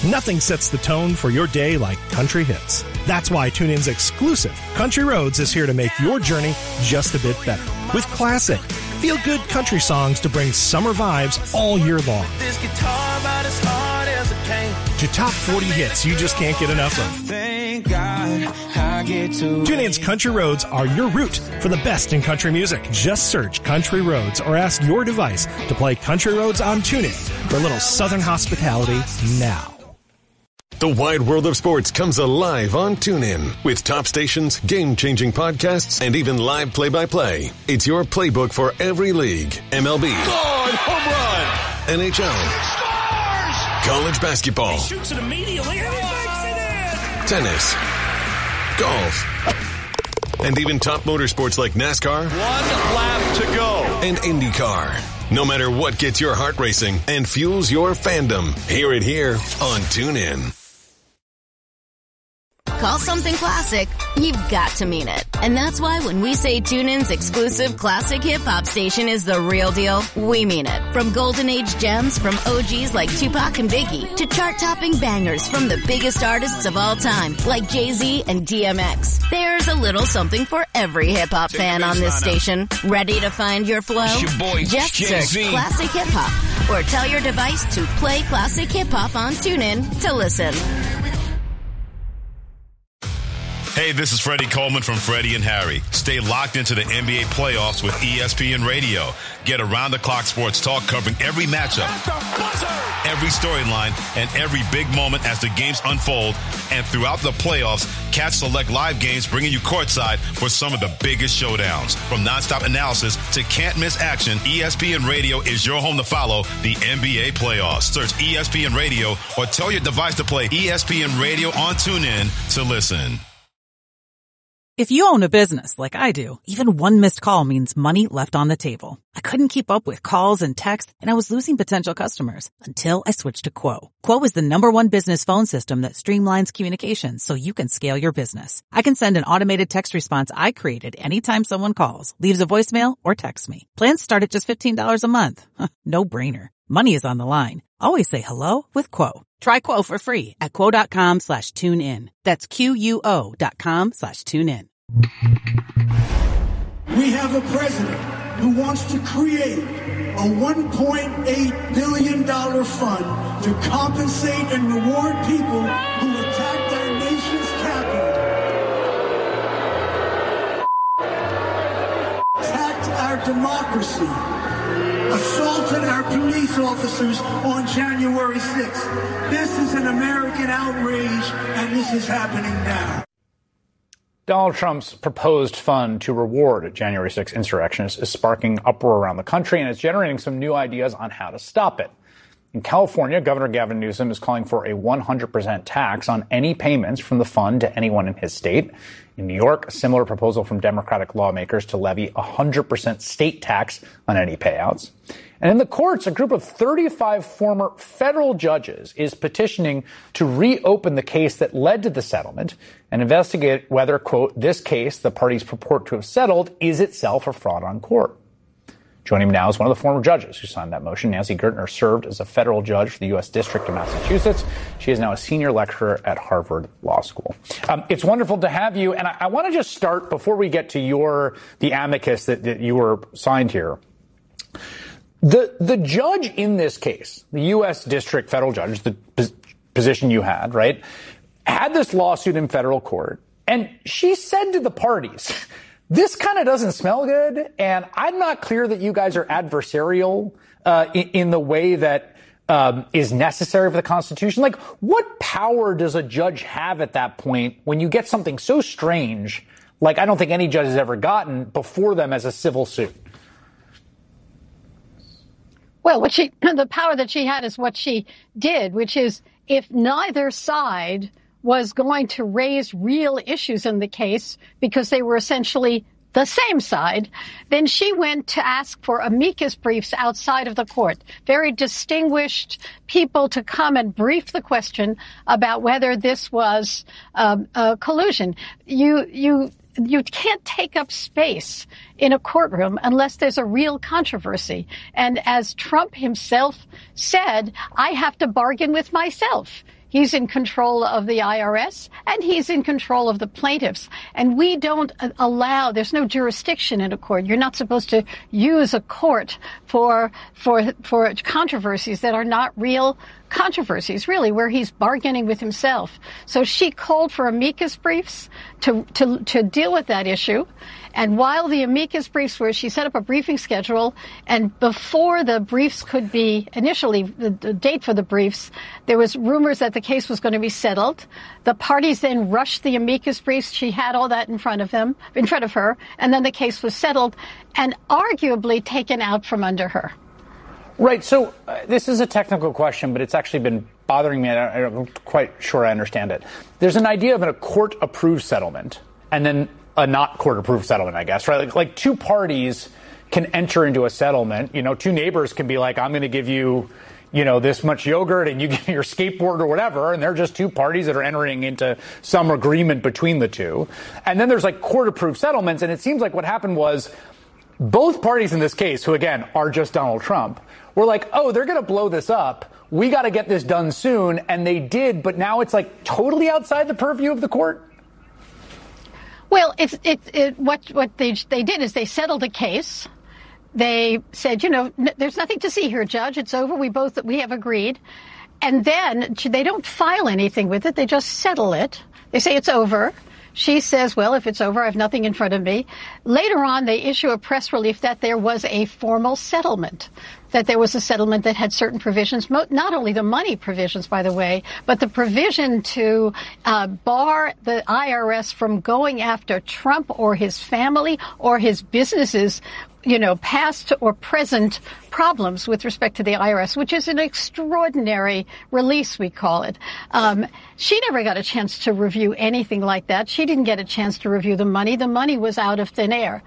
Nothing sets the tone for your day like country hits. That's why TuneIn's exclusive Country Roads is here to make your journey just a bit better. With classic, feel-good country songs to bring summer vibes all year long. This guitar about as hard as a cane. To top 40 hits you just can't get enough of. Thank God I get to. TuneIn's Country Roads are your route for the best in country music. Just search Country Roads or ask your device to play Country Roads on TuneIn for a little Southern hospitality now. The wide world of sports comes alive on TuneIn with top stations, game-changing podcasts, and even live play-by-play. It's your playbook for every league. MLB. God, home run! NHL. Scores! College basketball. He shoots it immediately and he makes it in! Tennis. Golf. And even top motorsports like NASCAR. 1 lap to go. And IndyCar. No matter what gets your heart racing and fuels your fandom, hear it here on TuneIn. Call something classic, you've got to mean it. And that's why when we say TuneIn's exclusive classic hip-hop station is the real deal, we mean it. From golden age gems from OGs like Tupac and Biggie to chart-topping bangers from the biggest artists of all time like Jay-Z and DMX. There's a little something for every hip-hop fan on this station. Ready to find your flow? It's your boy, just Jay-Z. search Classic Hip-Hop or tell your device to play Classic Hip-Hop on TuneIn to listen. Hey, this is Freddie Coleman from Freddie and Harry. Stay locked into the NBA playoffs with ESPN Radio. Get around-the-clock sports talk covering every matchup, every storyline, and every big moment as the games unfold. And throughout the playoffs, catch select live games bringing you courtside for some of the biggest showdowns. From nonstop analysis to can't-miss action, ESPN Radio is your home to follow the NBA playoffs. Search ESPN Radio or tell your device to play ESPN Radio on TuneIn to listen. If you own a business like I do, even one missed call means money left on the table. I couldn't keep up with calls and texts, and I was losing potential customers until I switched to Quo. Quo is the #1 business phone system that streamlines communications so you can scale your business. I can send an automated text response I created anytime someone calls, leaves a voicemail, or texts me. Plans start at just $15 a month. No brainer. Money is on the line. Always say hello with Quo. Try Quo for free at quo.com/tunein. That's QUO.com/tunein. We have a president who wants to create a $1.8 billion fund to compensate and reward people who attacked our nation's capital, attacked our democracy, assaulted our police officers on January 6th. This is an American outrage, and this is happening now. Donald Trump's proposed fund to reward January 6 insurrectionists is sparking uproar around the country, and it's generating some new ideas on how to stop it. In California, Governor Gavin Newsom is calling for a 100% tax on any payments from the fund to anyone in his state. In New York, a similar proposal from Democratic lawmakers to levy 100% state tax on any payouts. And in the courts, a group of 35 former federal judges is petitioning to reopen the case that led to the settlement and investigate whether, quote, this case the parties purport to have settled is itself a fraud on court. Joining me now is one of the former judges who signed that motion. Nancy Gertner served as a federal judge for the U.S. District of Massachusetts. She is now a senior lecturer at Harvard Law School. It's wonderful to have you. And I want to just start, before we get to the amicus that you were signed here. The judge in this case, the U.S. District federal judge, the position you had, right, had this lawsuit in federal court. And she said to the parties, this kind of doesn't smell good, and I'm not clear that you guys are adversarial in the way that is necessary for the Constitution. Like, what power does a judge have at that point when you get something so strange, like I don't think any judge has ever gotten, before them as a civil suit? Well, the power that she had is what she did, which is if neither side was going to raise real issues in the case because they were essentially the same side, then she went to ask for amicus briefs outside of the court, very distinguished people to come and brief the question about whether this was collusion. You can't take up space in a courtroom unless there's a real controversy. And as Trump himself said, I have to bargain with myself. He's in control of the IRS, and he's in control of the plaintiffs. And we don't allow, there's no jurisdiction in a court. You're not supposed to use a court for controversies that are not real controversies, really, where he's bargaining with himself. So she called for amicus briefs to deal with that issue. And while the amicus briefs were, she set up a briefing schedule, and before the briefs could be, initially, the date for the briefs, there was rumors that the case was going to be settled. The parties then rushed the amicus briefs. She had all that in front of her, and then the case was settled and arguably taken out from under her. Right. So this is a technical question, but it's actually been bothering me. I'm quite sure I understand it. There's an idea of a court-approved settlement and then a not court-approved settlement, I guess, right? Like two parties can enter into a settlement. Two neighbors can be like, I'm going to give you, this much yogurt and you give me your skateboard or whatever. And they're just two parties that are entering into some agreement between the two. And then there's like court-approved settlements. And it seems like what happened was both parties in this case, who again are just Donald Trump, were like, oh, they're going to blow this up. We got to get this done soon. And they did. But now it's like totally outside the purview of the court. Well, what they did is they settled a case. They said, there's nothing to see here, Judge. It's over. We have agreed. And then they don't file anything with it. They just settle it. They say it's over. She says, well, if it's over, I have nothing in front of me. Later on, they issue a press release that there was a formal settlement, that there was a settlement that had certain provisions, not only the money provisions, by the way, but the provision to bar the IRS from going after Trump or his family or his businesses, past or present problems with respect to the IRS, which is an extraordinary release, we call it. She never got a chance to review anything like that. She didn't get a chance to review the money. The money was out of thin air.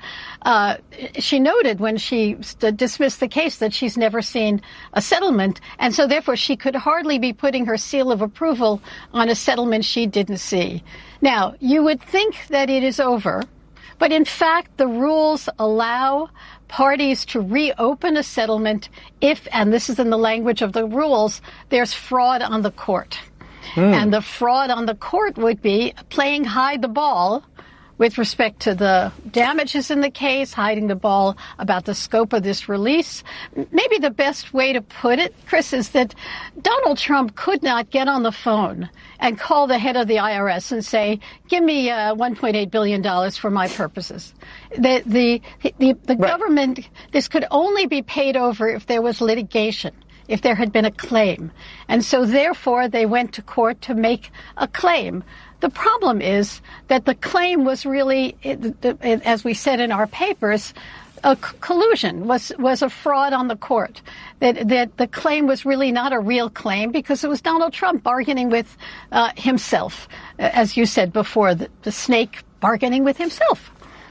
She noted when she dismissed the case that she's never seen a settlement, and so therefore she could hardly be putting her seal of approval on a settlement she didn't see. Now, you would think that it is over, but in fact, the rules allow parties to reopen a settlement if, and this is in the language of the rules, there's fraud on the court. And the fraud on the court would be playing hide the ball with respect to the damages in the case, hiding the ball about the scope of this release. Maybe the best way to put it, Chris, is that Donald Trump could not get on the phone and call the head of the IRS and say, give me $1.8 billion for my purposes. The government, this could only be paid over if there was litigation, if there had been a claim. And so therefore they went to court to make a claim. The problem is that the claim was really, as we said in our papers, a collusion, was a fraud on the court. That the claim was really not a real claim because it was Donald Trump bargaining with himself, as you said before, the snake bargaining with himself.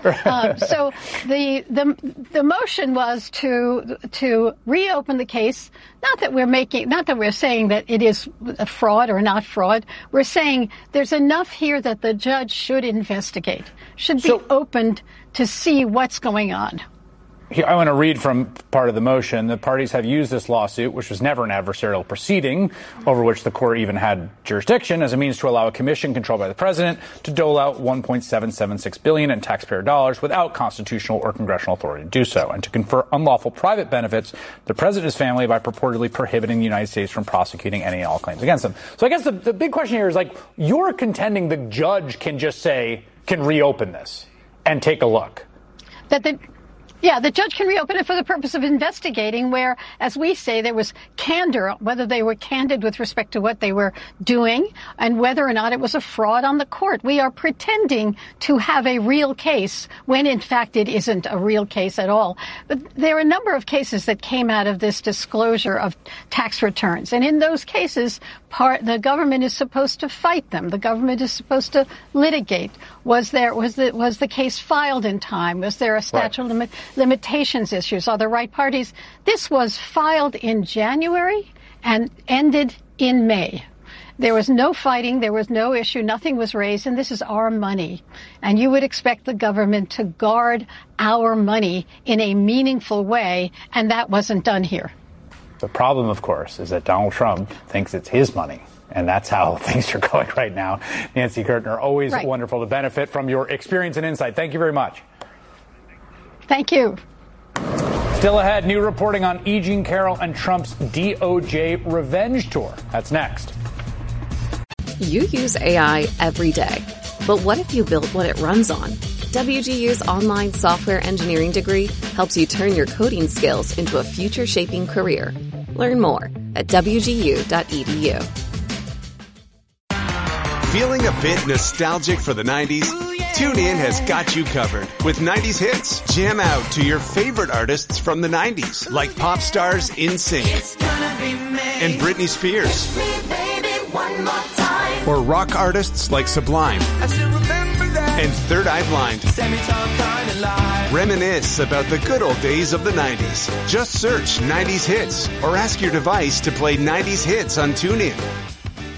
So the motion was to reopen the case. Not that we're saying that it is a fraud or not fraud. We're saying there's enough here that the judge should investigate, should be opened to see what's going on. I want to read from part of the motion. The parties have used this lawsuit, which was never an adversarial proceeding, over which the court even had jurisdiction, as a means to allow a commission controlled by the president to dole out $1.776 billion in taxpayer dollars without constitutional or congressional authority to do so, and to confer unlawful private benefits to the president and his family by purportedly prohibiting the United States from prosecuting any and all claims against them. So I guess the big question here is, like, you're contending the judge can just say, can reopen this and take a look. Yeah, the judge can reopen it for the purpose of investigating where, as we say, there was candor, whether they were candid with respect to what they were doing and whether or not it was a fraud on the court. We are pretending to have a real case when, in fact, it isn't a real case at all. But there are a number of cases that came out of this disclosure of tax returns. And in those cases, the government is supposed to fight them. The government is supposed to litigate. Was the case filed in time? Was there a statute of limitations issues? Are the right parties? This was filed in January and ended in May. There was no fighting. There was no issue. Nothing was raised. And this is our money. And you would expect the government to guard our money in a meaningful way. And that wasn't done here. The problem, of course, is that Donald Trump thinks it's his money. And that's how things are going right now. Nancy Gertner, always wonderful to benefit from your experience and insight. Thank you very much. Thank you. Still ahead, new reporting on E. Jean Carroll and Trump's DOJ revenge tour. That's next. You use AI every day. But what if you built what it runs on? WGU's online software engineering degree helps you turn your coding skills into a future-shaping career. Learn more at wgu.edu. Feeling a bit nostalgic for the 90s? TuneIn has got you covered. With 90s hits, jam out to your favorite artists from the 90s, like pop stars NSYNC and Britney Spears. Or rock artists like Sublime and Third Eye Blind. Reminisce about the good old days of the 90s. Just search 90s hits or ask your device to play 90s hits on TuneIn.